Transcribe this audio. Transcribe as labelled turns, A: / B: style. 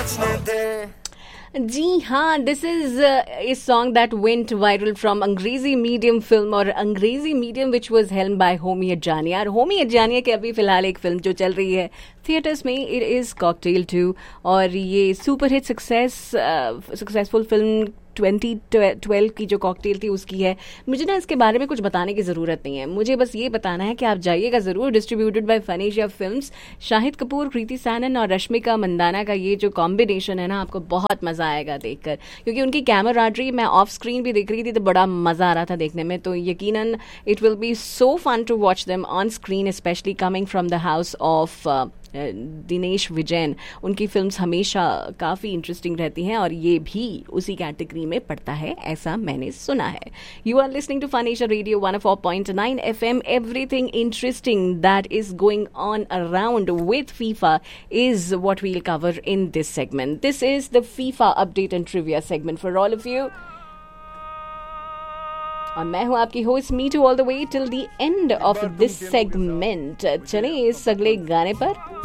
A: जी हाँ, this is a song that went viral from अंग्रेजी medium film और अंग्रेजी medium which was helm bye Homi Adajania. और होमी अडजानिया की अभी फिलहाल एक फिल्म जो चल रही है थिएटर्स में, इट इज कॉकटेल 2, और ये सुपर हिट सक्सेसफुल फिल्म 2012 की जो कॉकटेल थी उसकी है। मुझे ना इसके बारे में कुछ बताने की ज़रूरत नहीं है, मुझे बस ये बताना है कि आप जाइएगा ज़रूर। Distributed by फनीशिया films. Shahid Kapoor, Kriti Sanon और रश्मिका मंदाना का ये जो कॉम्बिनेशन है ना, आपको बहुत मज़ा आएगा देखकर, क्योंकि उनकी कैमराड्री मैं ऑफ स्क्रीन भी देख रही थी तो बड़ा मज़ा आ रहा था देखने में। तो यकीनन it will be so fun to watch them on screen, specially coming from the house of Dinesh Vijayan. उनकी फिल्म्स हमेशा काफ़ी इंटरेस्टिंग रहती हैं और ये भी उसी कैटेगरी में पड़ता है, ऐसा मैंने सुना है। You are listening to फनीशा radio 104.9 FM। Everything interesting that is going on around with FIFA is what we'll cover in this segment. This is the FIFA update and trivia segment for all of you, और मैं हूं आपकी host me too all the way till the end of this segment. चलें इस अगले गाने पर।